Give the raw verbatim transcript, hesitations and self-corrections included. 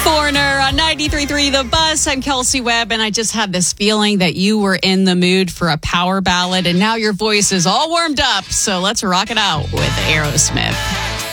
Foreigner on ninety-three point three The Buzz. I'm Kelsey Webb, and I just had this feeling that you were in the mood for a power ballad, and now your voice is all warmed up. So let's rock it out with Aerosmith.